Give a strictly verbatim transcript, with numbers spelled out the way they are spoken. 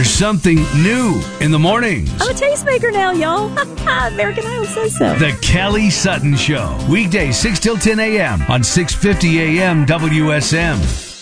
There's something new in the mornings. I'm a tastemaker now, y'all. American Idol says so. The Kelly Sutton Show. Weekdays six till ten a.m. on six fifty a.m. W S M.